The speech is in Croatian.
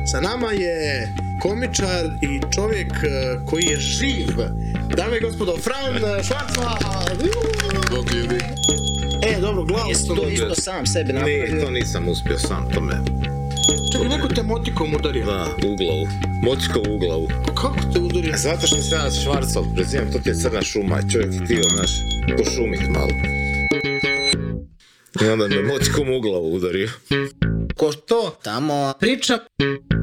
Sa nama je komičar i čovjek koji je živ. Dame i gospodo, Fran Švarcman! Bog ljudi. Dobro, glavu Jesi to isto sam sebi napravio? Ne, to nisam uspio sam, to me... Čekaj, neko te motikom udario. Da, u glavu. Motikom u glavu. Kako te udario? Zato što sam ja Švarcov, prezivam, to ti je crna šuma, čovjek htio, znaš, pošumit malo. I onda me motikom u glavu udario. Ko to tamo priča?